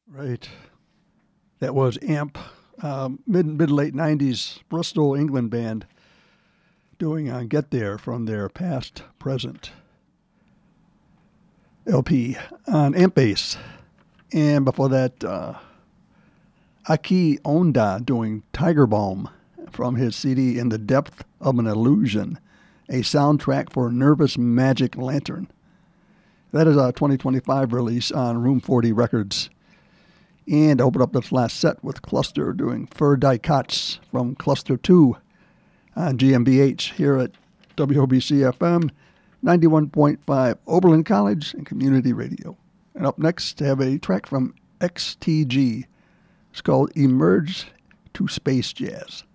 Right. That was AMP, mid-late 90s Bristol, England band doing Get There from their Past Present LP on AMP bass. And before that, Aki Onda doing Tiger Balm from his CD In the Depth of an Illusion, a soundtrack for Nervous Magic Lantern. That is a 2025 release on Room 40 Records. And I opened up this last set with Cluster doing Fur Die Katz from Cluster 2 on GmbH here at WOBC FM 91.5 Oberlin College and Community Radio. And up next, I have a track from XTG. It's called Emerge to Space Jazz.